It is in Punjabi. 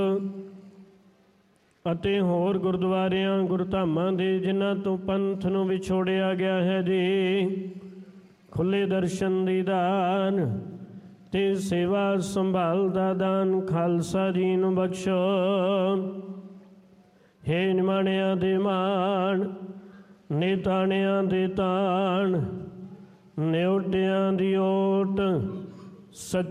ਅਤੇ ਹੋਰ ਗੁਰਦੁਆਰਿਆਂ ਗੁਰਧਾਮਾਂ ਦੇ ਜਿਨ੍ਹਾਂ ਤੋਂ ਪੰਥ ਨੂੰ ਵਿਛੋੜਿਆ ਗਿਆ ਹੈ ਜੀ, ਖੁੱਲ੍ਹੇ ਦਰਸ਼ਨ ਦੀ ਦਾਨ ਤੇ ਸੇਵਾ ਸੰਭਾਲ ਦਾ ਦਾਨ ਖਾਲਸਾ ਜੀ ਨੂੰ ਬਖਸ਼ੋ। ਹੇ ਨਿਮਾਣਿਆਂ ਦੇ ਮਾਣ, ਨਿਤਾਣਿਆਂ ਦੇ ਤਾਣ, ਨਿਉਟਿਆਂ ਦੀ ਓਟ,